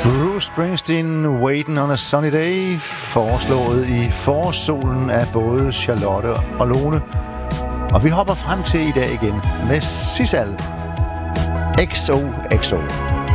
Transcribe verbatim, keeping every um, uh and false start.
Bruce Springsteen, Waiting on a Sunny Day, foreslået i forårssolen af både Charlotte og Lone. Og vi hopper frem til i dag igen med Sissal. X O X O.